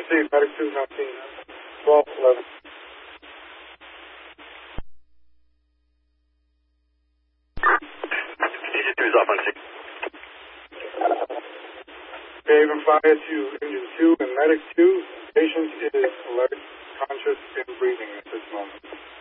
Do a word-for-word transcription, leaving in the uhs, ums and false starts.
received. Medic two nineteen. twelve eleven. Engine two is off on six. Haven fire to engine two and medic two. Patient is alert, conscious, and breathing at this moment.